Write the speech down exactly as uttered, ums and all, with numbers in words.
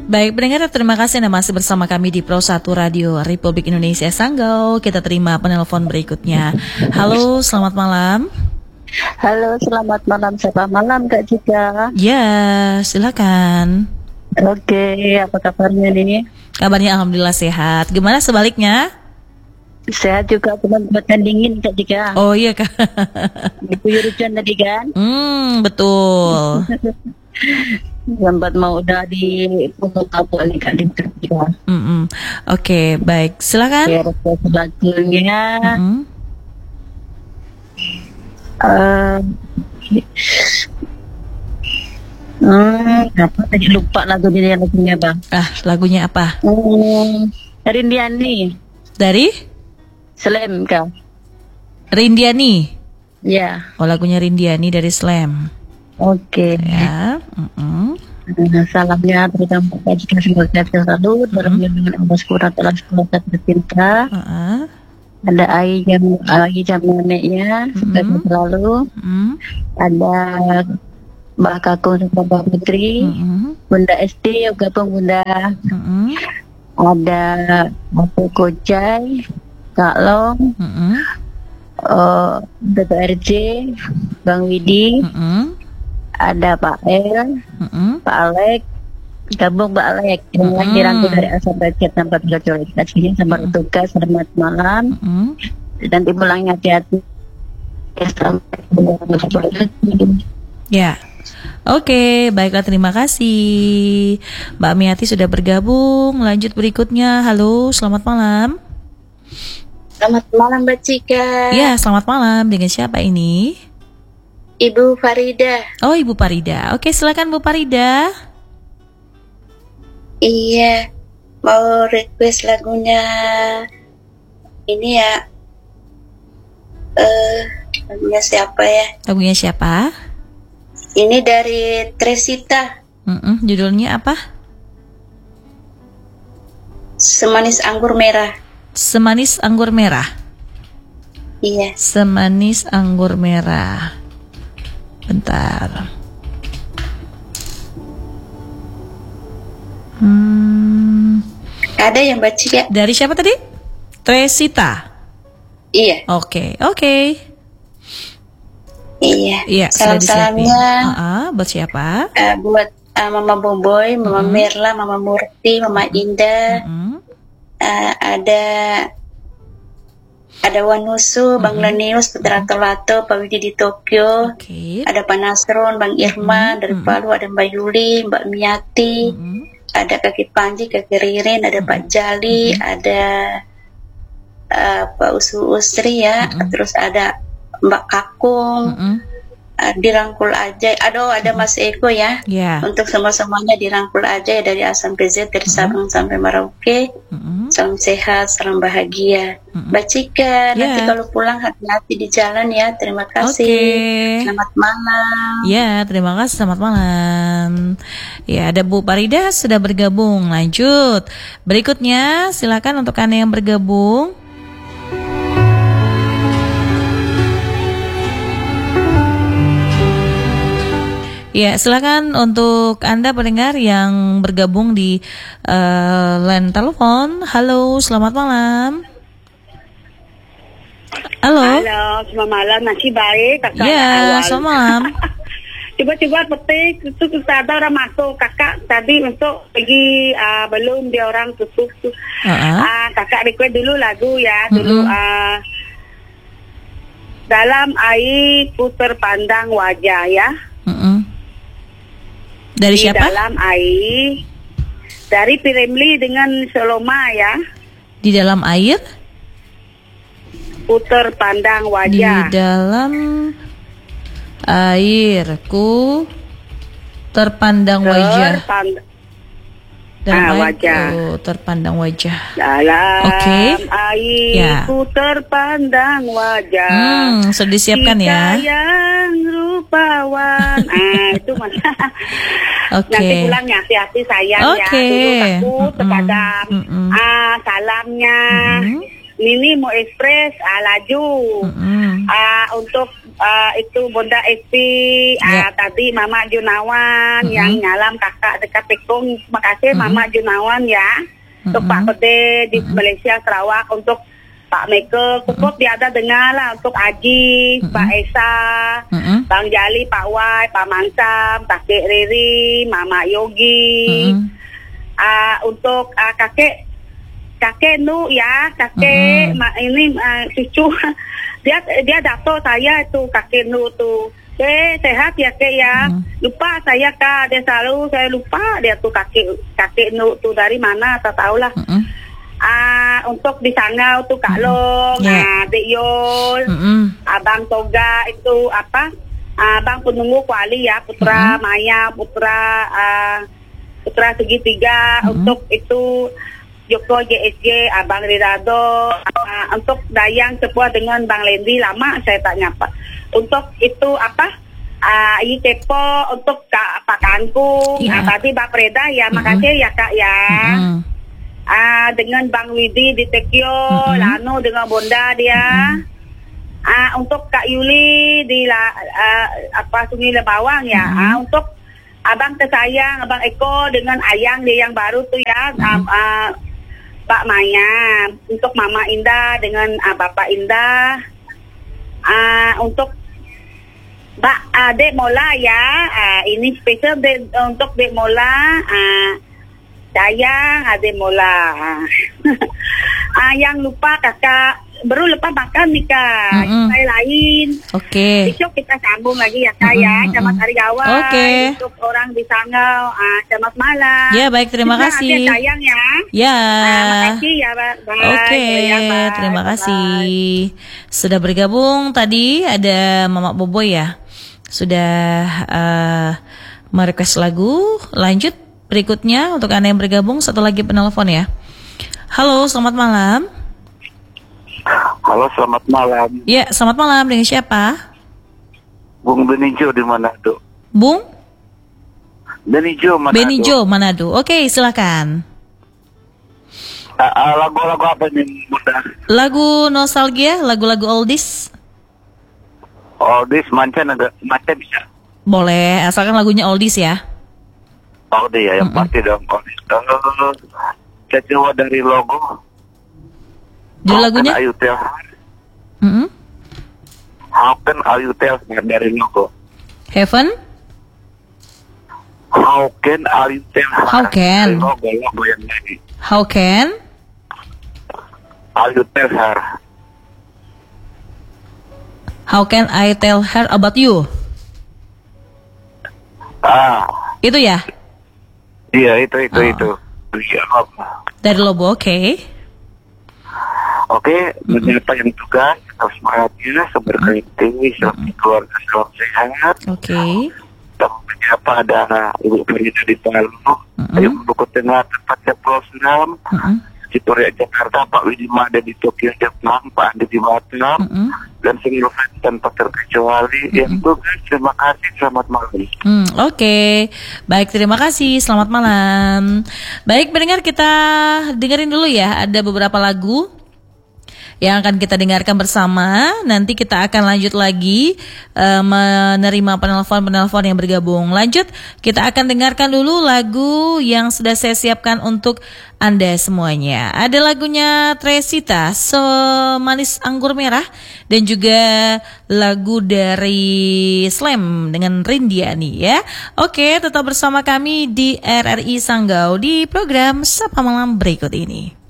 Baik, pendengar, terima kasih Anda masih bersama kami di Pro satu Radio Republik Indonesia Sanggau. Kita terima penelpon berikutnya. Halo, selamat malam. Halo, selamat malam. Selamat malam Kak Cika. Ya, silakan. Oke, apa kabarnya nih? Kabarnya alhamdulillah sehat. Gimana sebaliknya? Sehat juga, cuma buatan dingin Kak Cika. Oh iya Kak. Diguyur hujan tadi kan? Hmm, betul. Lambat mau udah di Pulau Papua nih Kak Cika. Mm-mm. Oke, baik. Silakan. Ya, request lagunya. Mm-hmm. Uh, hmm, apa tadi lupa lagu dia lagunya bang? Ah, lagunya apa? Hmm, Rindiani. Dari? Slam Kak. Rindiani. Ya. Oh, lagunya Rindiani dari Slam. Oke. Ya. Mm-mm. Nah, salamnya terutama Kak Cika semoga selalu dalam lindungan Allah Subhanahu wa taala semoga tercinta. Uh-uh. Ada Ai jam Ai jam neneknya semoga Mm-hmm. selalu. Mm-hmm. Ada Mbak Kakung dan Mbak Putri, Mm-hmm. Bunda S D juga Bang Bunda. Mm-hmm. Ada Bapak Kocai, Kak Long, Mm-hmm. uh, Dato' R J, Bang Widi, Mm-hmm. ada Pak El, Mm-hmm. Pak Alek, gabung Pak Alek, yang Mm-hmm. lagi dirangkul dari asal bagian tanpa berkomunikasi sama tugas. Selamat malam, Mm-hmm. nanti pulangnya hati-hati. Ya. Oke, baiklah, terima kasih Mbak Miati sudah bergabung. Lanjut berikutnya. Halo, selamat malam. Selamat malam Mbak Cika. Ya, selamat malam. Dengan siapa ini? Ibu Farida. Oh, Ibu Parida. Oke, silakan Bu Parida. Iya, mau request lagunya ini ya. Eh, lagunya siapa ya? Lagunya siapa? Ini dari Tresita. Mm-mm, judulnya apa? Semanis Anggur Merah. Semanis Anggur Merah. Iya. Semanis Anggur Merah. Bentar. Hmm, Ada yang Mbak Cika? dari siapa tadi? Tresita. Iya. Oke, oke. Iya. Iya, sudah disiapin. Salam-salamnya Uh-uh, buat siapa? eh, buat eh, Mama Boboy, Mama Mm-mm. Merla, Mama Murti, Mama Indah. Mm-mm. Eh, ada ada Wanusu, Bang Mm-mm. Lenius, Putra Tolato, Pak Widi di Tokyo. Oke. Ada Pak Nasron, Bang Irma Mm-mm. dari Mm-mm. Palu, ada Mbak Yuli, Mbak Miati, Mm-mm. ada Kaki Panji, Kaki Ririn, ada Pak Jali, ada uh, Pak Usu Usri ya, Mm-mm. terus ada Mbak Kakung, Mm-mm. uh, dirangkul aja, aduh ada Mas Eko ya. Ya. Untuk semua-semuanya dirangkul aja ya dari A sampai Z, dari Mm-mm. Sabang sampai Merauke. Mm-mm. Salam sehat, salam bahagia. Mm-mm. Mbak Cika, nanti Ya. kalau pulang hati-hati di jalan ya. Terima kasih. Oke. Selamat malam. Ya, terima kasih. Selamat malam. Ya, ada Bu Parida sudah bergabung. Lanjut. Berikutnya, silakan untuk Anda yang bergabung. Ya, silakan untuk Anda pendengar yang bergabung di uh, line telepon. Halo, selamat malam. Halo. Halo, selamat malam. Masih baik kakak? Ya, awal. selamat malam. Tiba-tiba petik, itu kita ada orang masuk kakak tadi untuk pergi uh, belum dia orang tutup tuh. Uh-huh. Uh, kakak request dulu lagu ya, dulu Mm-mm. uh, dalam air putar pandang wajah ya. Mm-mm. Dari Di siapa? dalam air dari Piremli dengan Seloma ya. Di dalam air? Putar pandang Di wajah. dalam airku terpandang wajah. Terpand- Dalam Ah, airku wajah. terpandang wajah. Dalam Oke. Ya. airku terpandang wajah. Hmm, sudah disiapkan ya. Kita yang rupawan. Ah, itu mana? Oke. Nanti pulangnya hati-hati sayang Oke. ya. Dulu takut Mm-mm. terkadang. Mm-mm. Ah, salamnya. Mm-mm. Nini mau ekspres ah, laju. Mm-mm. Ah, untuk uh, itu Bonda Esti, Ya. uh, tadi Mama Junawan Mm-mm. yang nyalam kakak dekat Tekong. Terima kasih Mm-mm. Mama Junawan ya. Untuk Mm-mm. Pak Pede di Mm-mm. Malaysia Sarawak, untuk Pak Meke, cukup dia ada dengar lah, untuk Aji, Mm-mm. Pak Esa, Mm-mm. Bang Jali, Pak Wai, Pak Mansam, Kakek Riri, Mama Yogi, Mm-mm. uh, untuk uh, kakek kakek Nu ya, kakek Mm-mm. ma, ini uh, cucu dia dia dato saya itu kakek Nu tuh. Eh sehat ya kek ya. Mm. Lupa saya kak, dia selalu saya lupa dia tuh kakek kakek Nu tuh dari mana tak tahu lah. Mm-mm. Ah, untuk di Sangau tuh Kak Long, Yeah. ah, Dek Yol, Mm-mm. Abang Toga itu apa? Abang penunggu kuali ya, Putra Maya, Putra ah, Putra Segitiga, Mm-mm. untuk itu Joko J S J, Abang Rirado, ah, untuk Dayang sepuah dengan Bang Lendi, lama saya tak nyapa. Untuk itu apa? Ah, I Tepo, untuk Kak Pak Kangkung, Ya. ah, tadi Mbak Preda ya, Mm-mm. makasih ya Kak ya. Mm-mm. Ah, dengan Bang Widi di Tekyo, Mm-mm. Lano dengan Bonda dia. Ah, untuk Kak Yuli di la, ah, apa Sungai Lebawang ya. Mm-mm. Ah, untuk Abang tersayang, Abang Eko dengan Ayang dia yang baru tuh ya. Ah, ah, Pak Maya, untuk Mama Indah dengan ah, Bapak Indah. Ah, untuk Mbak ah, Dek Mola ya. Ah, ini spesial de, untuk Dek Mola. Ah, sayang Ade Mola. Ah, yang lupa kakak baru lupa makan nih kak. Mm-mm. Saya lain. Oke. Besok kita sambung lagi ya kak ya. Mm-mm, Selamat mm-mm. hari awal. Oke. Untuk orang di Sangau. Ah, selamat malam. Ya, baik, terima Juga kasih. Ade sayang ya. Ya. Ah, makasih ya, Bye. Oke, Ya, bye. terima Bye. kasih. Sudah bergabung tadi ada Mama Boboy ya. Sudah uh, merequest lagu. Lanjut berikutnya untuk Anda yang bergabung, satu lagi penelpon ya. Halo, selamat malam. Halo, selamat malam. Ya, selamat malam, dengan siapa? Bung Benijo di Manado. Bung Benijo Manado. Benijo Manado. Oke, silakan. Ah, ah, lagu-lagu apa nih, Bunda? Lagu nostalgia, lagu-lagu oldies. Oh, this mancan ada, mancan bisa. Boleh, asalkan lagunya oldies ya. Oh, dia yang Mm-mm. pasti dong. Oh, uh, kecewa dari logo. Judul How lagunya? can I tell her? Mm-mm. How can I tell her dari logo? Heaven? How can I tell her? How can? Dari logo, logo yang tadi. How can? I tell her. How can I tell her about you? Ah, Itu ya? iya itu itu Oh. itu. Iya, apa? Dari Lobo, oke. Oke, menyapa yang tugas, tetap semangatnya, seberkaiting, selamat keluarga, salam sehat. Oke. Kita menyapa ada Ibu Farida di Palu, Mm-mm. Ayu Buku Tengah, tempatnya Pulau Seram, Mm-mm. Cipuria Jakarta, Pak Widima ada di Tokyo Jepang, Pak Andi di Batam, Mm-mm. dan seluruh fans tanpa terkecuali. Yang tugas, terima kasih, selamat malam. Hmm, oke. Baik, terima kasih. Selamat malam. Baik, pendengar, kita dengerin dulu ya. Ada beberapa lagu yang akan kita dengarkan bersama. Nanti kita akan lanjut lagi uh, menerima penelpon-penelpon yang bergabung. Lanjut, kita akan dengarkan dulu lagu yang sudah saya siapkan untuk Anda semuanya. Ada lagunya Tresita, Semanis Anggur Merah, dan juga lagu dari Slam dengan Rindiani ya. Oke, tetap bersama kami di R R I Sanggau di program Sapa Malam berikut ini.